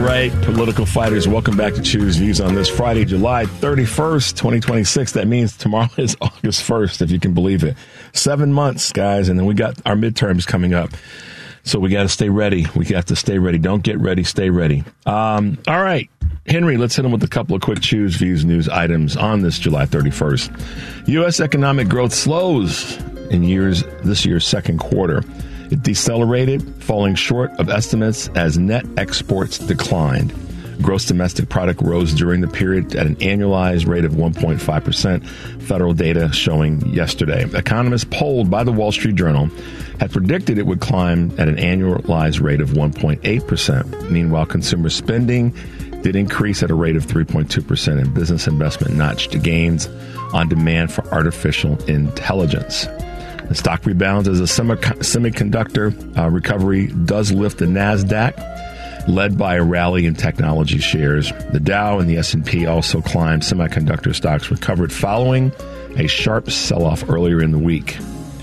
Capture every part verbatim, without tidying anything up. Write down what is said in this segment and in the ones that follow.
right, political fighters, welcome back to Choose Views on this Friday, July thirty-first, twenty twenty-six. That means tomorrow is August first, if you can believe it. Seven months, guys, and then we got our midterms coming up. So we got to stay ready. We have to stay ready. Don't get ready, stay ready. Um, all right, Henry, let's hit him with a couple of quick Choose Views news items on this July thirty-first. U S economic growth slows in years this year's second quarter. It decelerated, falling short of estimates as net exports declined. Gross domestic product rose during the period at an annualized rate of one point five percent, federal data showing yesterday. Economists polled by the Wall Street Journal had predicted it would climb at an annualized rate of one point eight percent. Meanwhile, consumer spending did increase at a rate of three point two percent, and business investment notched gains on demand for artificial intelligence. The stock rebounds as a semi- semiconductor uh, recovery does lift the NASDAQ, led by a rally in technology shares. The Dow and the S and P also climbed. Semiconductor stocks recovered following a sharp sell-off earlier in the week.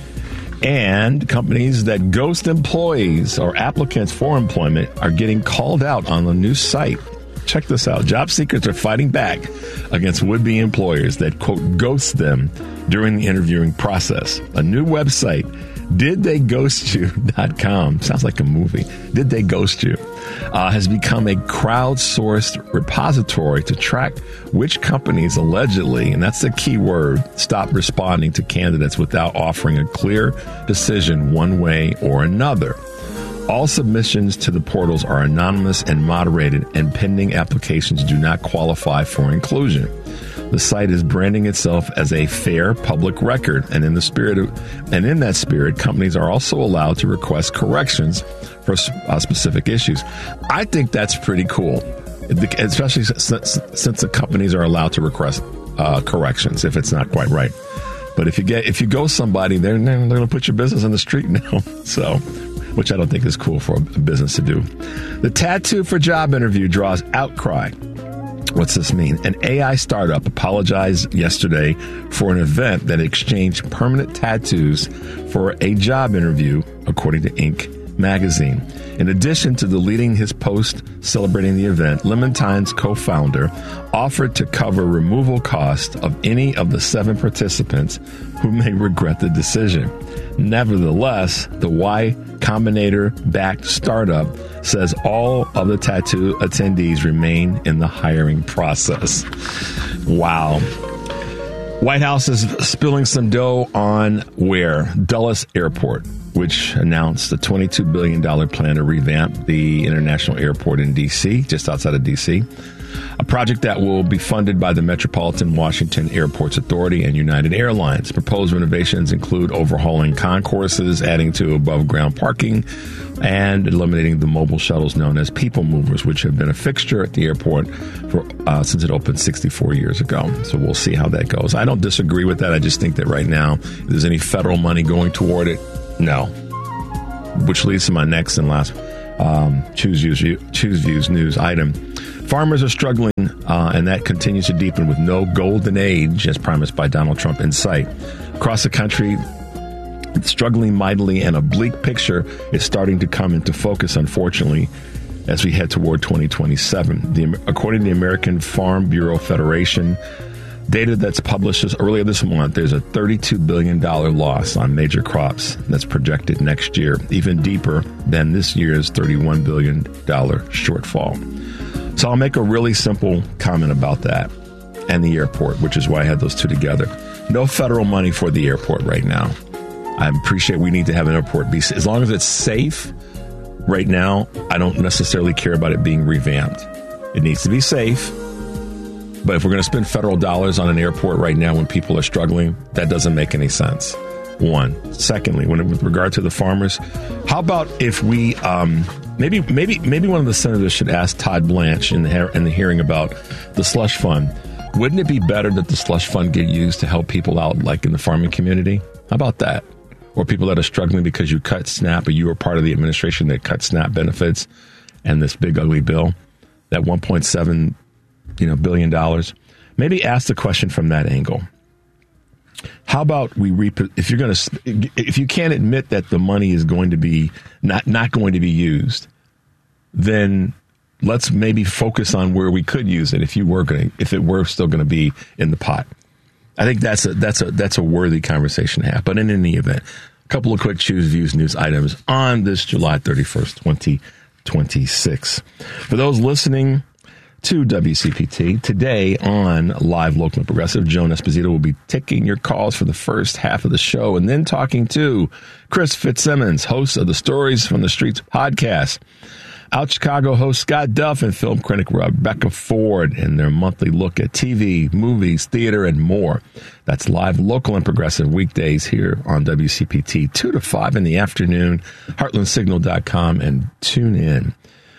And companies that ghost employees or applicants for employment are getting called out on the new site. Check this out. Job seekers are fighting back against would-be employers that, quote, ghost them during the interviewing process. A new website, did they ghost you dot com, sounds like a movie, Did They Ghost You, uh, has become a crowdsourced repository to track which companies allegedly, and that's the key word, stop responding to candidates without offering a clear decision one way or another. All submissions to the portals are anonymous and moderated, and pending applications do not qualify for inclusion. The site is branding itself as a fair public record, and in the spirit of, and in that spirit, companies are also allowed to request corrections for uh, specific issues. I think that's pretty cool, especially since, since the companies are allowed to request uh, corrections if it's not quite right. But if you get if you go somebody, they're, they're going to put your business on the street now. So. Which I don't think is cool for a business to do. The tattoo for job interview draws outcry. What's this mean? An A I startup apologized yesterday for an event that exchanged permanent tattoos for a job interview, according to Inc magazine. In addition to deleting his post celebrating the event, Lemon Time's co-founder offered to cover removal costs of any of the seven participants who may regret the decision. Nevertheless, the Y Combinator-backed startup says all of the tattoo attendees remain in the hiring process. Wow. White House is spilling some dough on where? Dulles Airport, which announced a twenty-two billion dollars plan to revamp the international airport in D C, just outside of D C, a project that will be funded by the Metropolitan Washington Airports Authority and United Airlines. Proposed renovations include overhauling concourses, adding to above-ground parking, and eliminating the mobile shuttles known as people movers, which have been a fixture at the airport for uh, since it opened sixty-four years ago. So we'll see how that goes. I don't disagree with that. I just think that right now, if there's any federal money going toward it, no. Which leads to my next and last um, Choose Views, Choose Views news item. Farmers are struggling, uh, and that continues to deepen with no golden age, as promised by Donald Trump, in sight. Across the country, struggling mightily, and a bleak picture is starting to come into focus, unfortunately, as we head toward twenty twenty-seven. The, according to the American Farm Bureau Federation, data that's published earlier this month, there's a thirty-two billion dollars loss on major crops that's projected next year, even deeper than this year's thirty-one billion dollars shortfall. So I'll make a really simple comment about that and the airport, which is why I had those two together. No federal money for the airport right now. I appreciate we need to have an airport be, as long as it's safe. Right now, I don't necessarily care about it being revamped. It needs to be safe. But if we're going to spend federal dollars on an airport right now when people are struggling, that doesn't make any sense. One. Secondly, when with regard to the farmers, how about if we um, maybe maybe maybe one of the senators should ask Todd Blanche in the in the hearing about the slush fund. Wouldn't it be better that the slush fund get used to help people out, like in the farming community? How about that? Or people that are struggling because you cut SNAP, or you were part of the administration that cut SNAP benefits, and this big ugly bill, that one point seven you know billion dollars. Maybe ask the question from that angle. How about we rep- if you're going to if you can't admit that the money is going to be not not going to be used, then let's maybe focus on where we could use it if you were going, if it were still going to be in the pot. I think that's a that's a that's a worthy conversation to have. But in any event, a couple of quick Choose Views news items on this July thirty-first, twenty twenty-six. For those listening to W C P T today on Live, Local, and Progressive, Joan Esposito will be taking your calls for the first half of the show and then talking to Chris Fitzsimmons, host of the Stories from the Streets podcast. Out Chicago host Scott Duff and film critic Rebecca Ford in their monthly look at T V, movies, theater, and more. That's Live, Local, and Progressive weekdays here on W C P T, two to five in the afternoon, heartland signal dot com, and tune in.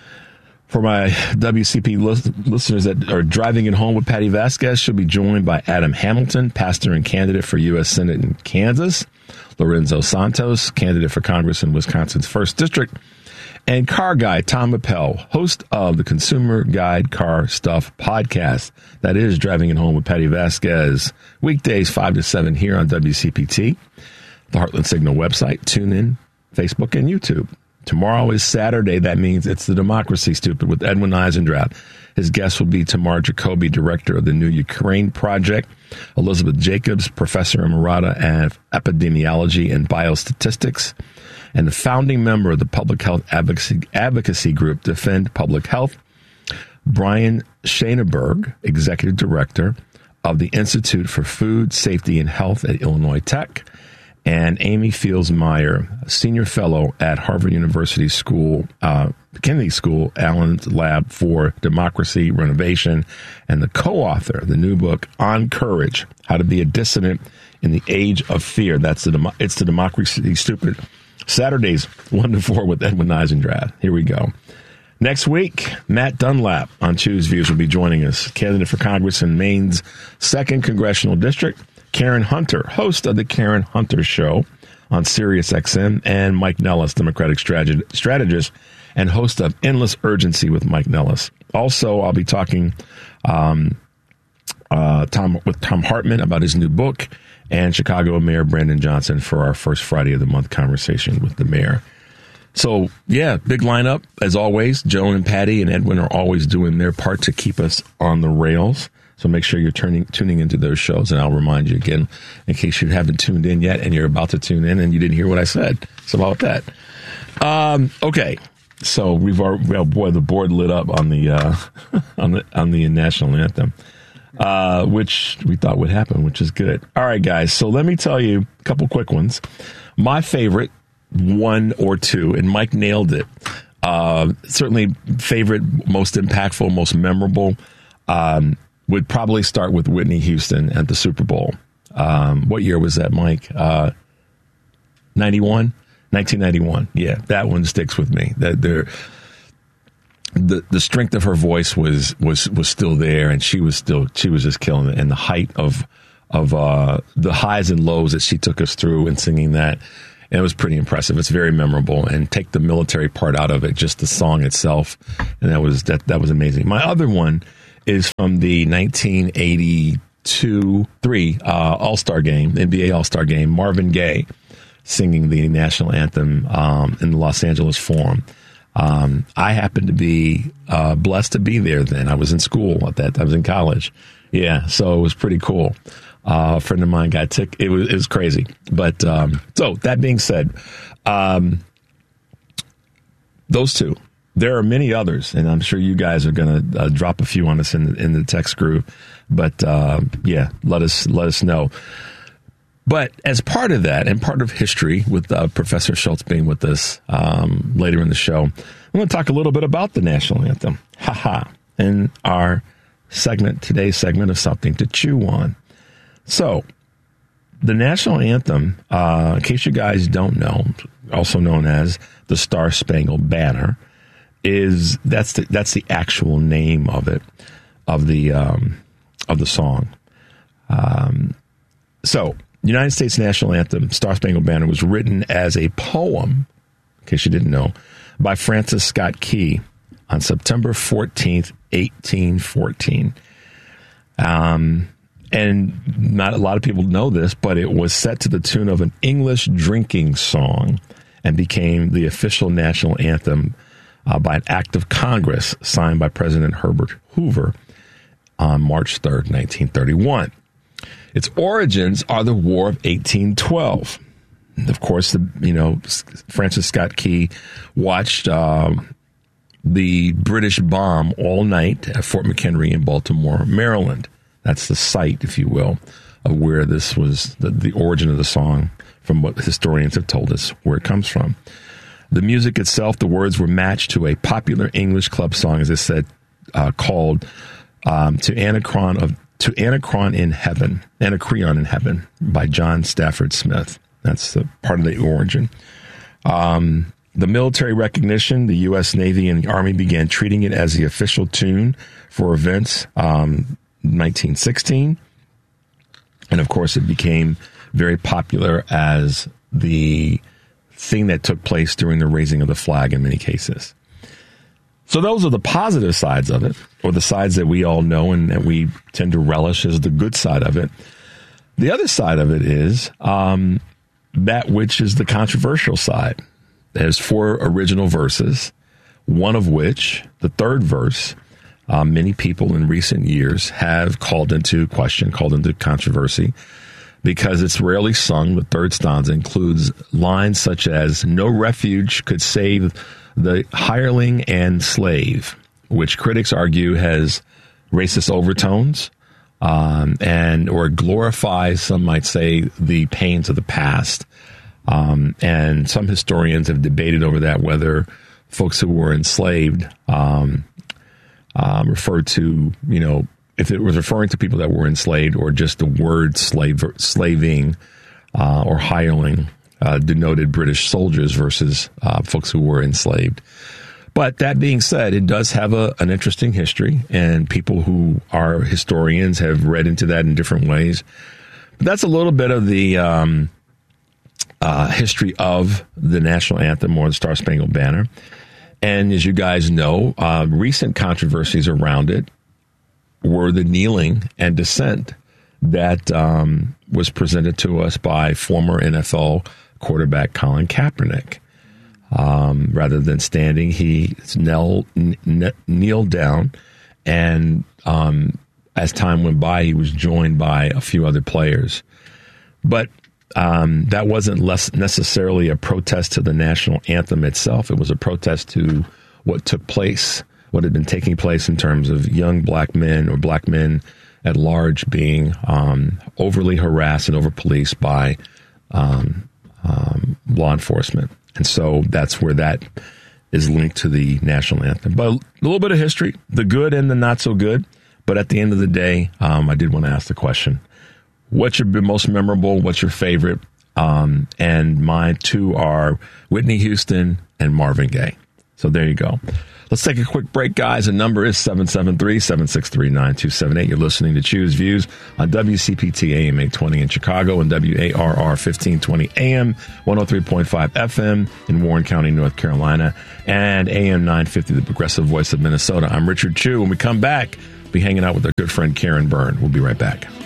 For my W C P list- listeners that are driving it home with Patty Vasquez, she'll be joined by Adam Hamilton, pastor and candidate for U S Senate in Kansas, Lorenzo Santos, candidate for Congress in Wisconsin's first District, and car guy Tom Appel, host of the Consumer Guide Car Stuff podcast. That is Driving It Home with Patty Vasquez, weekdays five to seven here on W C P T, the Heartland Signal website, TuneIn, Facebook, and YouTube. Tomorrow is Saturday. That means it's the Democracy Stupid with Edwin Eisendrath. His guest will be Tamar Jacoby, director of the New Ukraine Project, Elizabeth Jacobs, professor emerita of epidemiology and biostatistics, and the founding member of the public health advocacy, advocacy group Defend Public Health, Brian Schoenberg, executive director of the Institute for Food Safety and Health at Illinois Tech, and Amy Fields Meyer, senior fellow at Harvard University School, uh, Kennedy School, Allen's Lab for Democracy Renovation, and the co-author of the new book On Courage: How to Be a Dissident in the Age of Fear. That's the Demo- it's the Democracy Stupid. Saturdays, one to four with Edwin Eisendrath. Here we go. Next week, Matt Dunlap on Choose Views will be joining us, candidate for Congress in Maine's second Congressional District. Karen Hunter, host of the Karen Hunter Show on Sirius X M, and Mike Nellis, Democratic strategist and host of Endless Urgency with Mike Nellis. Also, I'll be talking um, uh, Tom with Tom Hartman about his new book, and Chicago Mayor Brandon Johnson for our first Friday of the month conversation with the mayor. So, yeah, big lineup. As always, Joan and Patty and Edwin are always doing their part to keep us on the rails. So make sure you're turning, tuning into those shows, and I'll remind you again, in case you haven't tuned in yet and you're about to tune in and you didn't hear what I said. So about that. Um, okay, so we've already, well, boy, the board lit up on the uh, on the on the national anthem, uh, which we thought would happen, which is good. All right, guys. So let me tell you a couple quick ones. My favorite, one or two, and Mike nailed it. Uh, certainly, favorite, most impactful, most memorable. Um, would probably start with Whitney Houston at the Super Bowl. Um, what year was that, Mike? Uh, ninety-one? nineteen ninety-one. Yeah, that one sticks with me. That there, the the strength of her voice was was was still there, and she was still she was just killing it. And the height of of uh, the highs and lows that she took us through in singing that, and it was pretty impressive. It's very memorable. And take the military part out of it, just the song itself, and that was that that was amazing. My other one is from the nineteen eighty-two three uh, All-Star game, N B A All-Star game, Marvin Gaye singing the national anthem um, in the Los Angeles Forum. Um, I happened to be uh, blessed to be there then. I was in school at that. I was in college. Yeah, so it was pretty cool. Uh, a friend of mine got tick. It was, it was crazy. But um, so that being said, um, those two. There are many others, and I'm sure you guys are going to uh, drop a few on us in the, in the text group. But uh, yeah, let us let us know. But as part of that, and part of history, with uh, Professor Schultz being with us um, later in the show, I'm going to talk a little bit about the national anthem. Ha ha! In our segment, today's segment of Something to Chew On. So, the national anthem, uh, in case you guys don't know, also known as the Star Spangled Banner, is that's the that's the actual name of it, of the um, of the song. Um, so, United States National Anthem, Star Spangled Banner, was written as a poem, in case you didn't know, by Francis Scott Key on September fourteenth, eighteen fourteen. Um, and not a lot of people know this, but it was set to the tune of an English drinking song and became the official national anthem uh, by an act of Congress signed by President Herbert Hoover on March third, nineteen thirty-one. Its origins are the War of eighteen twelve. And of course, the, you know, Francis Scott Key watched um, the British bomb all night at Fort McHenry in Baltimore, Maryland. That's the site, if you will, of where this was, the, the origin of the song, from what historians have told us where it comes from. The music itself, the words were matched to a popular English club song, as I said, uh, called um, "To Anacreon of To Anacreon in Heaven," Anacreon in Heaven by John Stafford Smith. That's the part of the origin. Um, the military recognition, the U S Navy and the Army began treating it as the official tune for events um, nineteen sixteen. And of course, it became very popular as the thing that took place during the raising of the flag in many cases. So those are the positive sides of it, or the sides that we all know and that we tend to relish as the good side of it. The other side of it is um, that which is the controversial side. There's four original verses, one of which, the third verse, uh, many people in recent years have called into question, called into controversy, because it's rarely sung. The third stanza includes lines such as, "No refuge could save the hireling and slave," which critics argue has racist overtones um, and or glorifies, some might say, the pains of the past. Um, and some historians have debated over that, whether folks who were enslaved um, um, referred to, you know, if it was referring to people that were enslaved, or just the word slave, slaving uh, or hireling uh, denoted British soldiers versus uh, folks who were enslaved. But that being said, it does have a, an interesting history, and people who are historians have read into that in different ways. But that's a little bit of the um, uh, history of the national anthem, or the Star Spangled Banner. And as you guys know, uh, recent controversies around it were the kneeling and dissent that um, was presented to us by former N F L quarterback Colin Kaepernick. Um, rather than standing, he knelt, kn- kneeled down, and um, as time went by, he was joined by a few other players. But um, that wasn't less necessarily a protest to the national anthem itself. It was a protest to what took place, what had been taking place in terms of young black men, or black men at large, being um, overly harassed and over-policed by um, um, law enforcement. And so that's where that is linked to the national anthem. But a little bit of history, the good and the not so good. But at the end of the day, um, I did want to ask the question, what's your most memorable? What's your favorite? Um, and mine, two, are Whitney Houston and Marvin Gaye. So there you go. Let's take a quick break, guys. The number is seven seven three, seven six three, nine two seven eight. You're listening to Choose Views on W C P T A M eight twenty in Chicago and W A R R fifteen twenty A M, one oh three point five F M in Warren County, North Carolina, and A M nine fifty, the progressive voice of Minnesota. I'm Richard Chu. When we come back, we'll be hanging out with our good friend Karen Byrne. We'll be right back.